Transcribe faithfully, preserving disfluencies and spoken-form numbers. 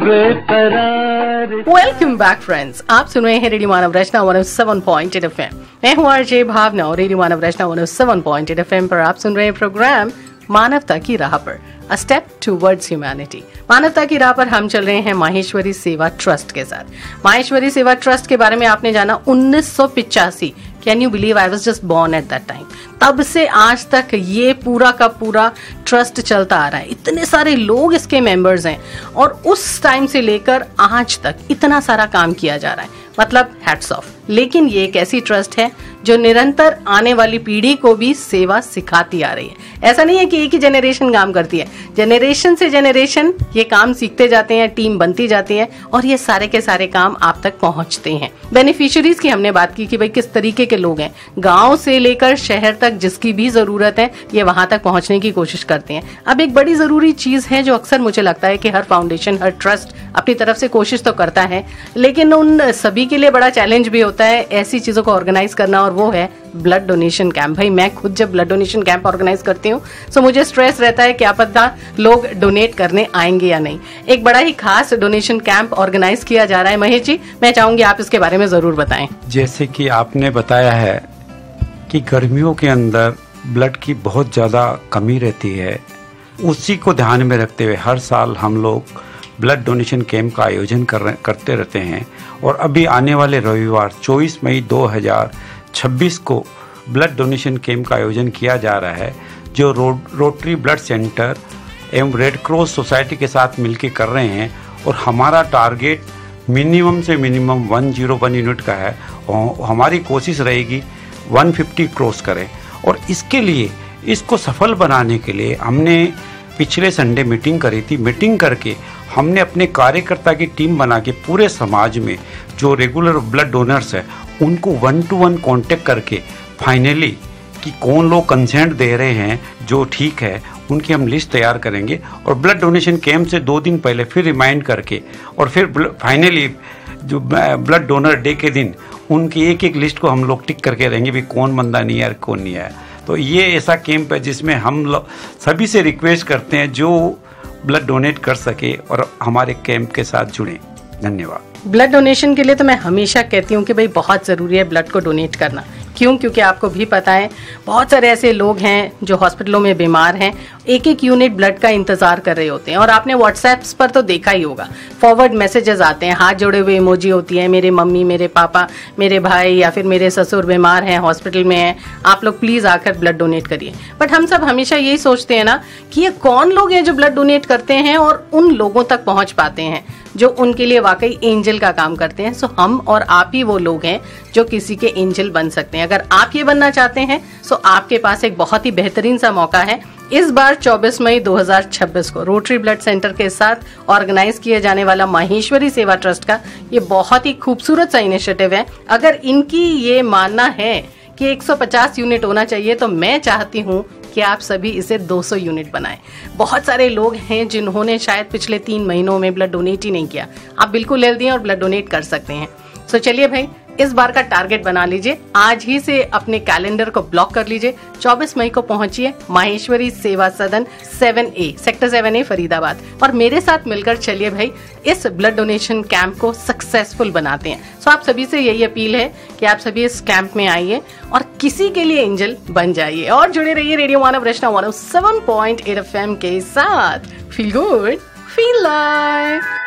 बेकरार। Welcome back friends, आप सुन रहे हैं रेडियो मानव रचना one O seven point eight FM. मैं हूँ आरजे भावना और रेडियो मानव रचना one O seven point eight FM पर आप सुन रहे हैं प्रोग्राम मानवता की राह पर, अ स्टेप टुवर्ड्स ह्यूमैनिटी। मानवता की राह पर हम चल रहे हैं माहेश्वरी सेवा ट्रस्ट के साथ। माहेश्वरी सेवा ट्रस्ट के बारे में आपने जाना उन्नीस सौ पिचासी। Can you believe I was just born at that time. तब से आज तक ये पूरा का पूरा ट्रस्ट चलता आ रहा है। इतने सारे लोग इसके मेंबर्स हैं और उस टाइम से लेकर आज तक इतना सारा काम किया जा रहा है, मतलब हैट्स ऑफ। लेकिन ये एक ऐसी ट्रस्ट है जो निरंतर आने वाली पीढ़ी को भी सेवा सिखाती आ रही है। ऐसा नहीं है कि एक ही जनरेशन काम करती है, जनरेशन से जनरेशन ये काम सीखते जाते हैं, टीम बनती जाती है और ये सारे के सारे काम आप तक पहुंचते हैं। बेनिफिशियरीज की हमने बात की कि भाई किस तरीके के लोग हैं, गांव से लेकर शहर तक जिसकी भी जरूरत है ये वहां तक पहुंचने की कोशिश करते हैं। अब एक बड़ी जरूरी चीज है जो अक्सर मुझे लगता है कि हर फाउंडेशन, हर ट्रस्ट अपनी तरफ से कोशिश तो करता है, लेकिन उन सभी के लिए बड़ा चैलेंज भी होता है ऐसी चीजों को ऑर्गेनाइज करना, और वो है ब्लड डोनेशन कैंप। भाई मैं खुद जब ब्लड डोनेशन कैंप ऑर्गेनाइज करती हूँ तो मुझे स्ट्रेस रहता है क्या पता लोग डोनेट करने आएंगे या नहीं। एक बड़ा ही खास डोनेशन कैंप ऑर्गेनाइज किया जा रहा है। महेश जी, मैं चाहूंगी आप इसके बारे में जरूर बताएं। जैसे कि आपने बताया है कि गर्मियों के अंदर ब्लड की बहुत ज़्यादा कमी रहती है, उसी को ध्यान में रखते हुए हर साल हम लोग ब्लड डोनेशन कैंप का आयोजन कर रहे, करते रहते हैं। और अभी आने वाले रविवार चौबीस मई दो हज़ार छब्बीस को ब्लड डोनेशन कैंप का आयोजन किया जा रहा है, जो रो, रोटरी ब्लड सेंटर एवं रेड क्रॉस सोसाइटी के साथ मिलकर कर रहे हैं। और हमारा टारगेट मिनिमम से मिनिमम एक सौ एक यूनिट का है और हमारी कोशिश रहेगी एक सौ पचास क्रॉस करें। और इसके लिए, इसको सफल बनाने के लिए हमने पिछले संडे मीटिंग करी थी। मीटिंग करके हमने अपने कार्यकर्ता की टीम बना के पूरे समाज में जो रेगुलर ब्लड डोनर्स है उनको वन टू वन कांटेक्ट करके फाइनली कि कौन लोग कंसेंट दे रहे हैं जो ठीक है उनकी हम लिस्ट तैयार करेंगे। और ब्लड डोनेशन कैंप से दो दिन पहले फिर रिमाइंड करके और फिर फाइनली जो ब्लड डोनर डे के दिन उनकी एक एक लिस्ट को हम लोग टिक करके रहेंगे भी कौन बंदा नहीं है कौन नहीं है। तो ये ऐसा कैंप है जिसमें हम लोग सभी से रिक्वेस्ट करते हैं जो ब्लड डोनेट कर सके और हमारे कैंप के साथ जुड़े। धन्यवाद। ब्लड डोनेशन के लिए तो मैं हमेशा कहती हूँ कि भाई बहुत जरूरी है ब्लड को डोनेट करना। क्यों? क्योंकि आपको भी पता है बहुत सारे ऐसे लोग हैं जो हॉस्पिटलों में बीमार हैं, एक एक यूनिट ब्लड का इंतजार कर रहे होते हैं। और आपने व्हाट्सएप्स पर तो देखा ही होगा, फॉरवर्ड मैसेजेस आते हैं, हाथ जोड़े हुए इमोजी होती है, मेरे मम्मी, मेरे पापा, मेरे भाई या फिर मेरे ससुर बीमार हैं, हॉस्पिटल में हैं, आप लोग प्लीज आकर ब्लड डोनेट करिए। बट हम सब हमेशा यही सोचते हैं ना कि ये कौन लोग हैं जो ब्लड डोनेट करते हैं और उन लोगों तक पहुंच पाते हैं जो उनके लिए वाकई एंजल का काम करते हैं। सो हम और आप ही वो लोग हैं जो किसी के एंजल बन सकते हैं। अगर आप ये बनना चाहते हैं सो आपके पास एक बहुत ही बेहतरीन सा मौका है। इस बार चौबीस मई दो हज़ार छब्बीस को रोटरी ब्लड सेंटर के साथ ऑर्गेनाइज किए जाने वाला माहेश्वरी सेवा ट्रस्ट का ये बहुत ही खूबसूरत सा इनिशिएटिव है। अगर इनकी ये मानना है कि एक सौ पचास यूनिट होना चाहिए तो मैं चाहती हूँ कि आप सभी इसे दो सौ यूनिट बनाएं। बहुत सारे लोग हैं जिन्होंने शायद पिछले तीन महीनों में ब्लड डोनेट ही नहीं किया। आप बिल्कुल हेल्दी हैं और ब्लड डोनेट कर सकते हैं। सो चलिए भाई, इस बार का टारगेट बना लीजिए, आज ही से अपने कैलेंडर को ब्लॉक कर लीजिए। चौबीस मई को पहुंचिए माहेश्वरी सेवा सदन सेवन ए सेक्टर सेवन ए फरीदाबाद और मेरे साथ मिलकर चलिए भाई इस ब्लड डोनेशन कैंप को सक्सेसफुल बनाते हैं। सो आप सभी से यही अपील है कि आप सभी इस कैंप में आइए और किसी के लिए एंजल बन जाइए और जुड़े रहिए रेडियो मानव रचना one O seven point eight F M के साथ। Feel good, feel live.